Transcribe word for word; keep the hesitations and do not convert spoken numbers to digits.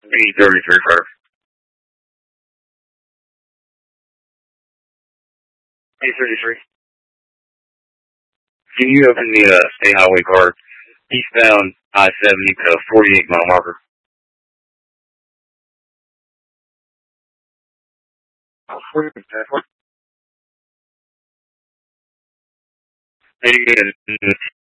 B thirty-three first. B thirty-three. Can you open the uh, state highway card eastbound I seventy to forty-eight mile marker? Oh, forty-eight. Maybe